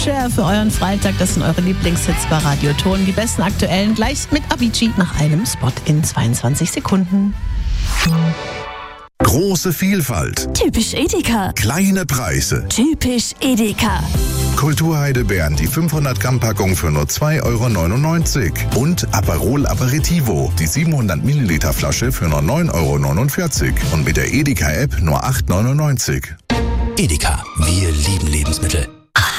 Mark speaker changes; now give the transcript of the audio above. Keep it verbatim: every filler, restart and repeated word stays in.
Speaker 1: Cher für euren Freitag. Das sind eure Lieblingshits bei Radio Ton. Die besten aktuellen gleich mit Avicii nach einem Spot in zweiundzwanzig Sekunden.
Speaker 2: Große Vielfalt.
Speaker 3: Typisch Edeka.
Speaker 2: Kleine Preise.
Speaker 3: Typisch Edeka.
Speaker 2: Kulturheidelbeeren, die fünfhundert Gramm Packung für nur zwei Euro neunundneunzig. Und Aperol Aperitivo, die siebenhundert Milliliter Flasche für nur neun Euro neunundvierzig. Und mit der Edeka-App nur acht Euro neunundneunzig.
Speaker 4: Edeka, wir lieben Lebensmittel.